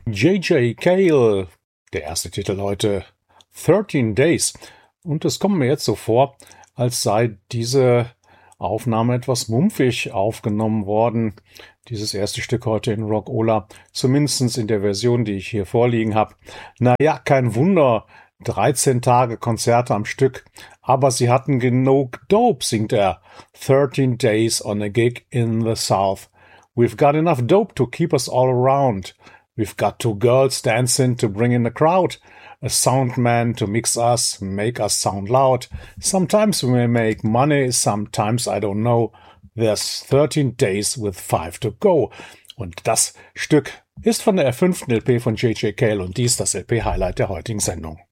J.J. Cale, der erste Titel heute, 13 Days. Und es kommt mir jetzt so vor, als sei diese Aufnahme etwas mumpfig aufgenommen worden. Dieses erste Stück heute in Rock-Ola, zumindest in der Version, die ich hier vorliegen habe. Naja, kein Wunder, 13 Tage Konzerte am Stück, aber sie hatten genug Dope, singt er. 13 days on a gig in the South. We've got enough dope to keep us all around. We've got two girls dancing to bring in the crowd. A sound man to mix us, make us sound loud. Sometimes we may make money, sometimes I don't know. There's 13 days with 5 to go. Und das Stück ist von der 5. LP von J.J. Cale und dies das LP-Highlight der heutigen Sendung.